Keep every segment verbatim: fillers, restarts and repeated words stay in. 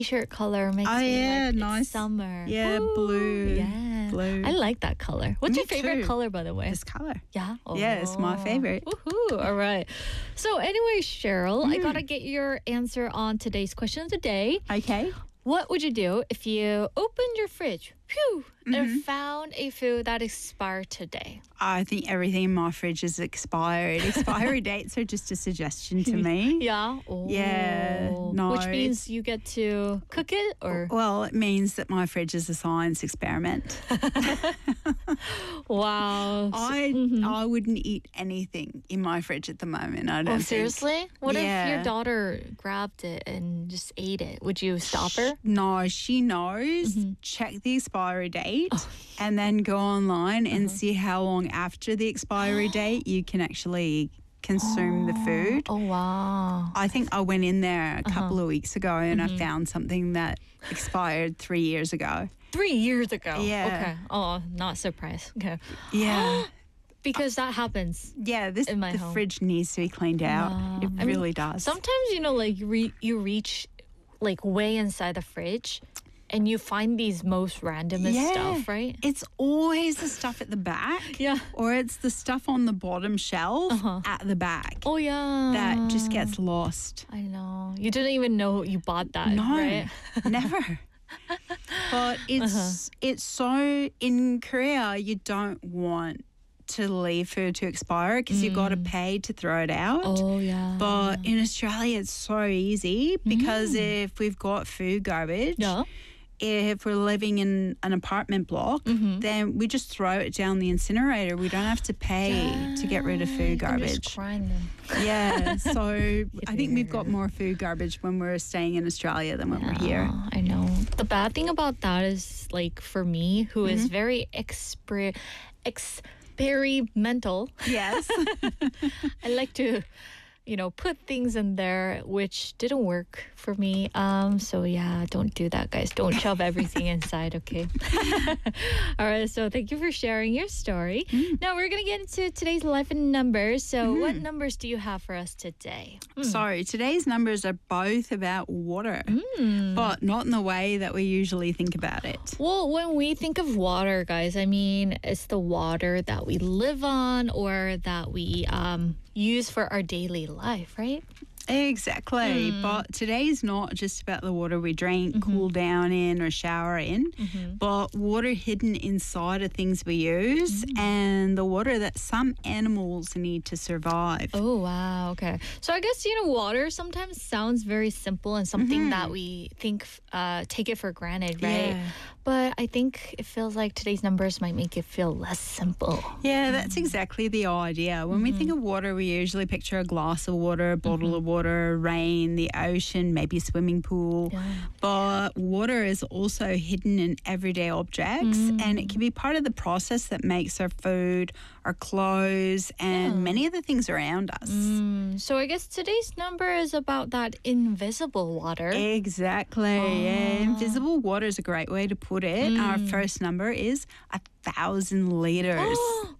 T-shirt color makes Oh, me yeah, like nice. it's summer. Yeah, Ooh, blue. Yeah. Blue. I like that color. What's Me your favorite too. color, by the way? This color. Yeah. Yeah, it's my Oh. favorite. Woohoo. All right. So anyway, Cheryl, I Mm. gotta get your answer on today's question of the day. Okay. What would you do if you opened your fridge, phew, Mm-hmm. and found a food that expired today? I think everything in my fridge is expired. Expiry dates are just a suggestion to me. Yeah. Oh. Yeah, no, Which means it's- you get to cook it, or Well, it means that my fridge is a science experiment. wow. I Mhm. I wouldn't eat anything in my fridge at the moment. I don't Oh, think. seriously? What if your Yeah. daughter grabbed it and just ate it? Would you stop her? No, she knows. Mm-hmm. Check the expiry date Oh. and then go online and Uh-huh. see how long after the expiry date you can actually consume the food. Oh, wow. I think I went in there Uh-huh. a couple of weeks ago and Mm-hmm. I found something that expired three years ago. Three years ago. Yeah. Okay. Oh, not surprised. Okay. Yeah. Because that happens. Yeah, this In my the home. fridge needs to be cleaned out. Wow. It I mean, really does. Sometimes, you know, like you, re- you reach like way inside the fridge and you find these most randomest Yeah. stuff, right? It's always the stuff at the back. Yeah. Or it's the stuff on the bottom shelf Uh-huh. at the back Oh, yeah. that just gets lost. I know. You didn't even know you bought that, No, right? never. But it's Uh-huh. it's so in Korea you don't want to leave food to expire because you've got to pay to throw it out. Mm. Oh, yeah. But in Australia, it's so easy because if we've got food garbage, Mm. Yeah. if we're living in an apartment block, Mm-hmm. then we just throw it down the incinerator. We don't have to pay to get rid of food You can garbage. just grind them. Yeah, so I think we've got more food garbage when we're staying in Australia than when we're here. Oh, I know. The bad thing about that is, like, for me, who is Mm-hmm. very exper- experimental, Yes. I like to, you know, put things in there which didn't work for me. Um, so yeah, don't do that, guys. Don't shove everything inside, okay? All right, so thank you for sharing your story. Mm. Now we're gonna get into today's life and numbers. So what numbers do you have for us today? So today's numbers are both about water, Mm. but not in the way that we usually think about it. Well, when we think of water, guys, I mean, it's the water that we live on or that we um, use for our daily life, right? Exactly. Hmm. But today's not just about the water we drink, Mm-hmm. cool down in, or shower in, but water hidden inside of things we use Mm. and the water that some animals need to survive. Oh, wow. Okay. So I guess, you know, water sometimes sounds very simple and something that we think, uh, take it for granted, right? Yeah. But I think it feels like today's numbers might make it feel less simple. Yeah, that's exactly the idea. When we think of water, we usually picture a glass of water, a bottle of water, rain, the ocean, maybe a swimming pool. Yeah. But water is also hidden in everyday objects and it can be part of the process that makes our food, our clothes, and many of the things around us. Mm, so I guess today's number is about that invisible water. Exactly. Yeah. Invisible water is a great way to put it. Our first number is a thousand liters.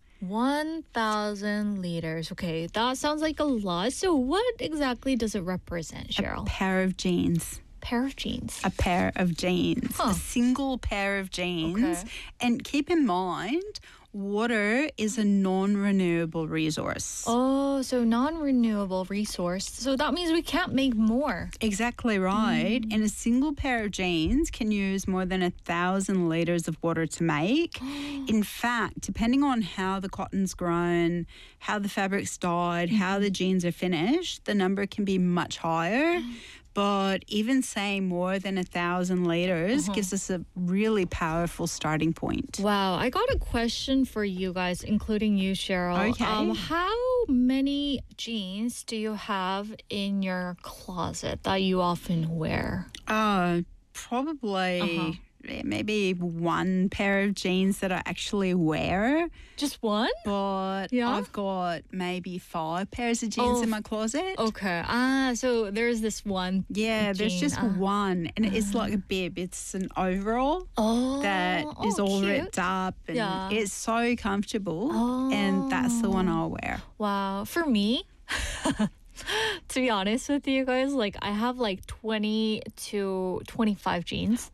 one thousand liters. Okay, that sounds like a lot. So what exactly does it represent, Cheryl? Pair of jeans. Pair of jeans. A pair of jeans. Huh. A single pair of jeans. Okay. And keep in mind, water is a non-renewable resource. Oh, so non-renewable resource. So that means we can't make more. Exactly right. Mm. And a single pair of jeans can use more than a thousand liters of water to make. In fact, depending on how the cotton's grown, how the fabric's dyed, how Mm-hmm. the jeans are finished, the number can be much higher. But even saying more than a thousand liters Uh-huh. gives us a really powerful starting point. Wow, I got a question for you guys, including you, Cheryl. Okay. Um, how many jeans do you have in your closet that you often wear? Uh, probably Uh-huh. eh, maybe one pair of jeans that I actually wear. Just one? But Yeah? I've got maybe five pairs of jeans Oh, in my closet. Okay. Ah, so there's this one. Yeah, there's jean, just uh. one, and it's like a bib. It's an overall Oh, that is oh, all cute. ripped up, and Yeah. it's so comfortable. And that's the one I'll wear. Wow. For me, To be honest with you guys, like I have like twenty to twenty-five jeans.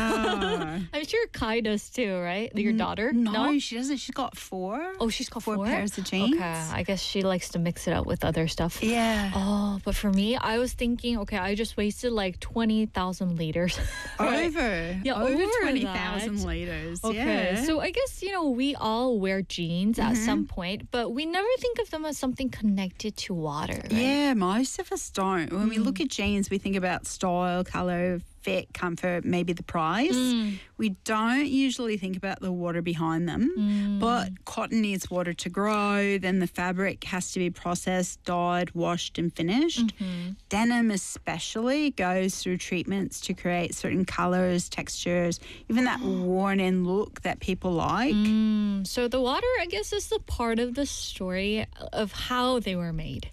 Wow. I'm sure Kai does too, right? Your daughter? No, she doesn't. She's got four. Oh, she's got four, four pairs of jeans. Okay, I guess she likes to mix it up with other stuff. Yeah. Oh, but for me, I was thinking, okay, I just wasted like twenty thousand liters. Right? Over. Yeah, over over twenty thousand that. liters. Okay, Yeah. so I guess, you know, we all wear jeans at Mm-hmm. some point, but we never think of them as something connected to water, right? Yeah, most of us don't. When we Mm. look at jeans, we think about style, color, fit, comfort, maybe the price. Mm. We don't usually think about the water behind them. Mm. But cotton needs water to grow, then the fabric has to be processed, dyed, washed, and finished. Mm-hmm. Denim, especially, goes through treatments to create certain colors, textures, even that worn in look that people like. Mm, so the water, I guess, is the part of the story of how they were made.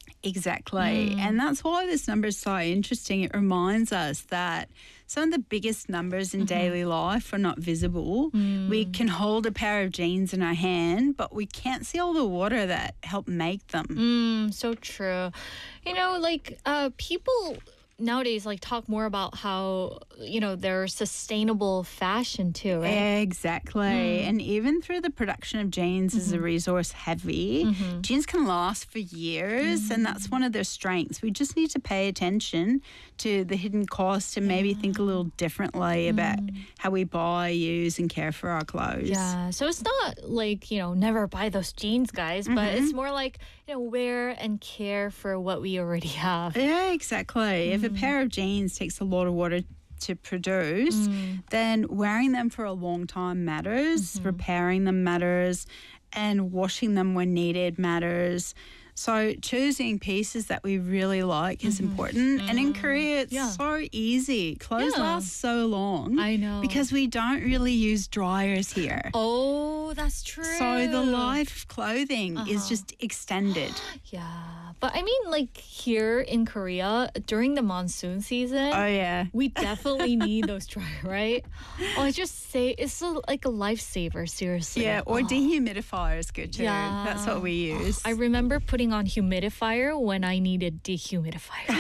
Exactly. Mm. And that's why this number is so interesting. It reminds us that some of the biggest numbers in Mm-hmm. daily life are not visible. Mm. We can hold a pair of jeans in our hand, but we can't see all the water that helped make them. Mm, so true. You know, like uh, people nowadays like talk more about how, you know, there's sustainable fashion too, right? Exactly. Mm. And even through the production of jeans is a resource heavy. Mhm. Jeans can last for years, and that's one of their strengths. We just need to pay attention to the hidden costs and maybe think a little differently about how we buy, use, and care for our clothes. Yeah, so it's not like, you know, never buy those jeans, guys, but it's more like, you know, wear and care for what we already have. Yeah, exactly. If a pair of jeans takes a lot of water to produce, then wearing them for a long time matters, repairing them matters, and washing them when needed matters. So choosing pieces that we really like is important. And in Korea, it's Yeah. so easy. Clothes Yeah. last so long. I know. Because we don't really use dryers here. Oh, that's true. So the life of clothing is Uh-huh. just extended. Yeah, but I mean, like here in Korea during the monsoon season, Oh, yeah. we definitely need those dryer, right? Oh, I just say it's a, like a lifesaver, seriously. Yeah, or Oh, dehumidifier is good too. Yeah. That's what we use. I remember putting on humidifier when I needed dehumidifier.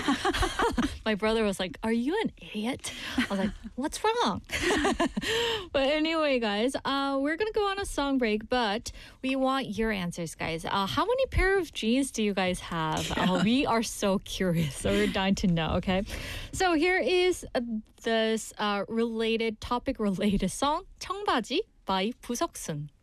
My brother was like, "Are you an idiot?" I was like, "What's wrong?" But anyway, guys, uh, we're gonna go on a song break, but we want your answers, guys. Uh, how many pair of jeans do you guys have? Uh, we are so curious, so we're dying to know. Okay, so here is uh, this uh, related topic related song, 청바지 by 부석순.